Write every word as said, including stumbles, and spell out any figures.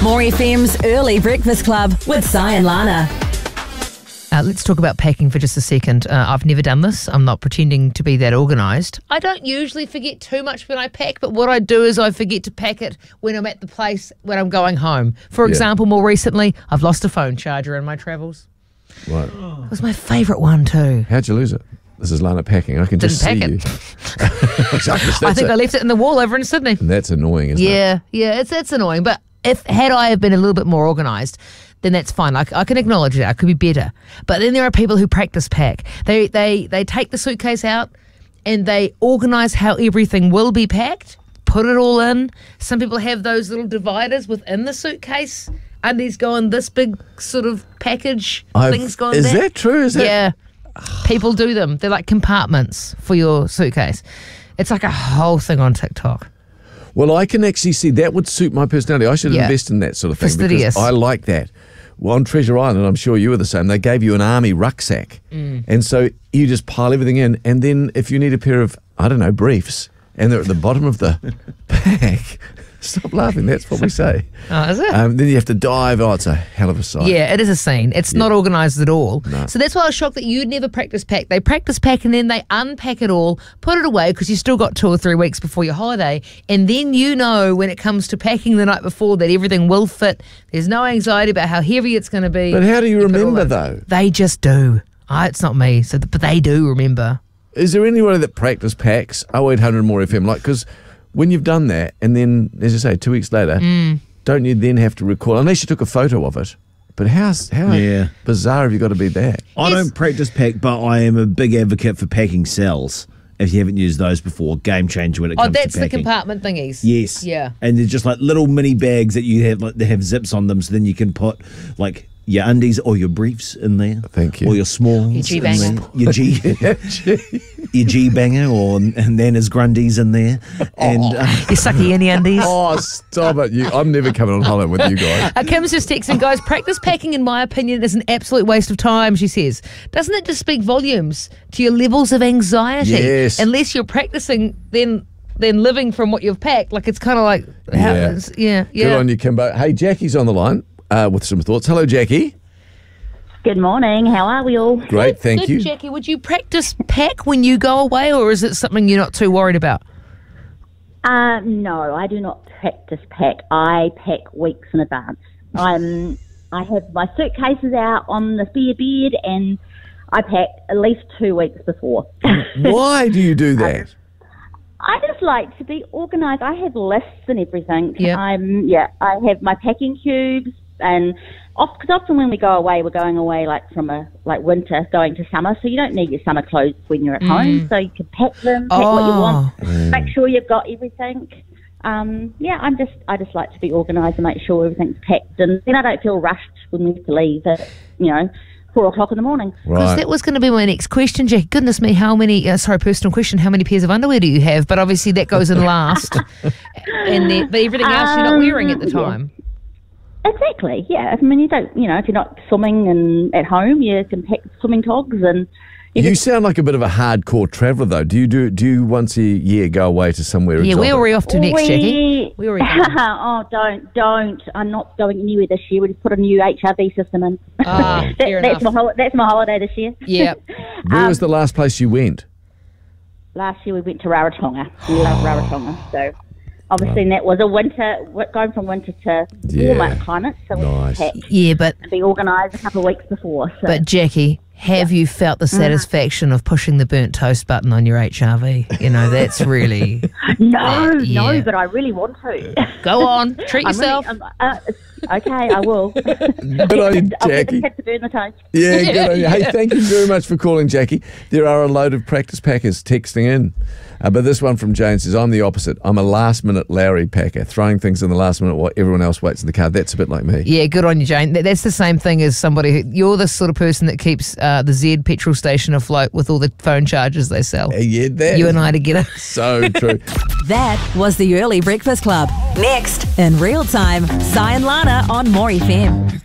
More F M's Early Breakfast Club with Si and Lana. Uh, let's talk about packing for just a second. Uh, I've never done this. I'm not pretending to be that organised. I don't usually forget too much when I pack, but what I do is I forget to pack it when I'm at the place when I'm going home. For Yeah. example, more recently, I've lost a phone charger in my travels. Right. It was my favourite one too. How'd you lose it? This is Lana packing. I can Didn't just pack see it. you. Exactly. I That's think it. I left it in the wall over in Sydney. And that's annoying, isn't it? Yeah, yeah, it's it's annoying. But if had I have been a little bit more organised, then that's fine. Like I can acknowledge that I could be better. But then there are people who practice pack. They they they take the suitcase out and they organise how everything will be packed, put it all in. Some people have those little dividers within the suitcase. Undies go in this big sort of package. I've- Things go in is that. that true? Is that? Yeah. People do them. They're like compartments for your suitcase. It's like a whole thing on TikTok. Well, I can actually see that would suit my personality. I should Yeah. invest in that sort of thing Fastidious. because I like that. Well, on Treasure Island, I'm sure you were the same. They gave you an army rucksack, Mm. and so you just pile everything in. And then if you need a pair of, I don't know, briefs, and they're at the bottom of the bag, stop laughing. That's what we say. Oh, is it? Um, then you have to dive. Oh, it's a hell of a sight. Yeah, it is a scene. It's not organised at all. No. So that's why I was shocked that you'd never practice pack. They practice pack and then they unpack it all, put it away because you still got two or three weeks before your holiday. And then you know when it comes to packing the night before that everything will fit. There's no anxiety about how heavy it's going to be. But how do you put it all remember in. though? They just do. I, it's not me, so but they do remember. Is there anybody that practice packs oh eight hundred more F M? Like, because when you've done that, and then, as you say, two weeks later, Mm. don't you then have to recall, unless you took a photo of it? But how, how Yeah. bizarre have you got to be that? I Yes. don't practice pack, but I am a big advocate for packing cells. If you haven't used those before, game changer when it Oh, comes that's to the packing. compartment thingies. Yes. Yeah. And they're just like little mini bags that you have, like they have zips on them, so then you can put like your undies or your briefs in there. Thank you. Or your smalls. Your G in banger. there. Your G. your G banger, or and then his grundies in there, and uh, You sucky any undies. Oh, stop it. You, I'm never coming on holiday with you guys. Uh, Kim's just texting, guys, practice packing, in my opinion, is an absolute waste of time, she says. Doesn't it just speak volumes to your levels of anxiety? Yes. Unless you're practicing, then then living from what you've packed. Like, it's kind of like, how, Yeah. yeah, yeah. Good yeah. on you, Kimbo. Hey, Jackie's on the line uh, with some thoughts. Hello, Jackie. Good morning. How are we all? Great, thank Good, you. Jackie, would you practice pack when you go away, or is it something you're not too worried about? Uh, no, I do not practice pack. I pack weeks in advance. I'm, I have my suitcases out on the spare bed, and I pack at least two weeks before. Why do you do that? I just like to be organised. I have lists and everything. Yeah. I'm yeah. I have my packing cubes, and because often when we go away, we're going away like from a like winter going to summer, so you don't need your summer clothes when you're at home. So you can pack them, pack what you want, make sure you've got everything. Um, yeah, I'm just I just like to be organised and make sure everything's packed, and then I don't feel rushed when we have to leave at you know four o'clock in the morning. Because Right. that was going to be my next question, Jackie. Goodness me, how many, uh, sorry, personal question, how many pairs of underwear do you have? But obviously that goes in last. and then, But everything else you're not wearing at the Um, yeah. time. Exactly, yeah. I mean, you don't, you know, if you're not swimming and at home, you can pack swimming togs and you You can, sound like a bit of a hardcore traveller, though. Do you do do you once a year go away to somewhere Yeah, exotic? where are we off to next, Jackie? we, Where are we going? oh, don't, don't. I'm not going anywhere this year. We just put a new H R V system in. Ah, That- fair that's, enough. my hol- that's my holiday this year. Yeah. Where um, was the last place you went? Last year we went to Rarotonga. We love Rarotonga. So obviously that was a winter, going from winter to Yeah. warmer climate. So we Nice. had Yeah, but to be organised a couple of weeks before. So. But Jackie, have you felt the satisfaction of pushing the burnt toast button on your H R V? You know, that's really... no, yeah. no, but I really want to. Go on, treat I'm yourself. Really, um, uh, okay, I will. Good on you, I'll get Jackie. the kid to burn the toast. Yeah, good on you. Hey, Yeah. thank you very much for calling, Jackie. There are a load of practice packers texting in. Uh, but this one from Jane says, I'm the opposite. I'm a last-minute Lowry packer, throwing things in the last minute while everyone else waits in the car. That's a bit like me. Yeah, good on you, Jane. That- That's the same thing as somebody who... You're the sort of person that keeps uh, the Z petrol station afloat with all the phone chargers they sell. Uh, yeah, that You is and I together. so true. That was the Early Breakfast Club. Next, in real time, Si and Lana on More F M.